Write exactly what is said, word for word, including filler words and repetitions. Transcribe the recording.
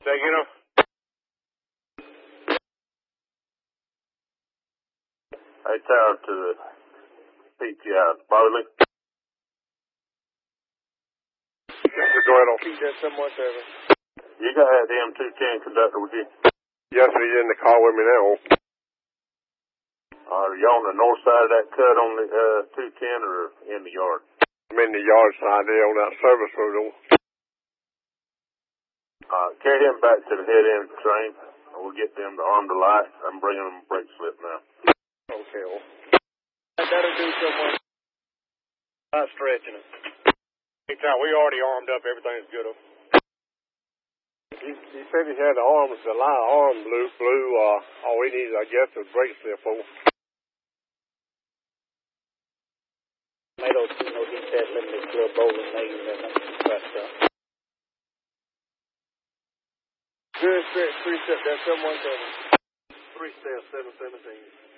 Did I get him? Hey, tower to the P T I, Barley. Go ahead on. Keep that seven one seven. You got that M two ten conductor with you? Yes, sir, he's in the car with me now. Are you on the north side of that cut on the uh, two ten or in the yard? I'm in the yard side there on that service road. Uh, carry him back to the head end of the train, and we'll get them to arm the light. I'm bringing them a brake slip now. Okay, well. That'll do someone. Not stretching it. Hey, Tom, we already armed up. Everything's good. He, he said he had the arms, the line arm blue, blue. Uh, all we need, I guess, is brake slip for. Tomato, you know, he said, let me club bowling lane and I'm pressed up. Good stretch, three step, that's seven one seven. Three step, seven seventeen.